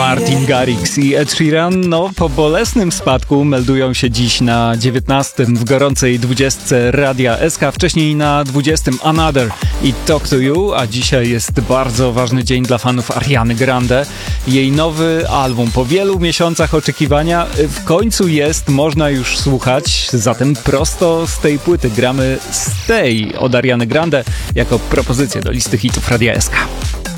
Martin Garrix i Ed Sheeran, po bolesnym spadku meldują się dziś na 19 w gorącej 20 Radia SK, wcześniej na 20 Another i Talk to You, a dzisiaj jest bardzo ważny dzień dla fanów Ariany Grande. Jej nowy album po wielu miesiącach oczekiwania w końcu jest, można już słuchać, zatem prosto z tej płyty gramy Stay od Ariany Grande jako propozycję do listy hitów Radia SK.